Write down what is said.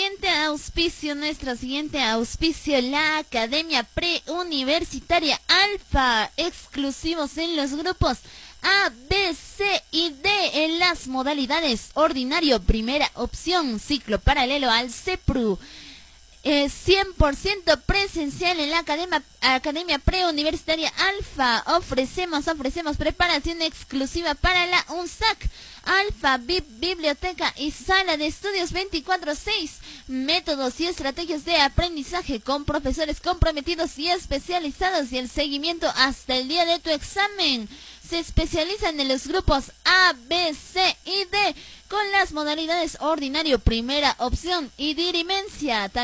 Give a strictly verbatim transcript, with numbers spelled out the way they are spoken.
siguiente auspicio, nuestro siguiente auspicio, la Academia Preuniversitaria Alfa, exclusivos en los grupos A, B, C y D en las modalidades ordinario, primera opción, ciclo paralelo al CEPRU. Eh, cien por ciento presencial en la Academia, Academia Preuniversitaria Alfa. Ofrecemos, ofrecemos preparación exclusiva para la UNSAC. Alfa, B I P, biblioteca y sala de estudios veinticuatro seis. Métodos y estrategias de aprendizaje con profesores comprometidos y especializados y el seguimiento hasta el día de tu examen. Se especializan en los grupos A, B, C y D con las modalidades ordinario, primera opción y dirimencia.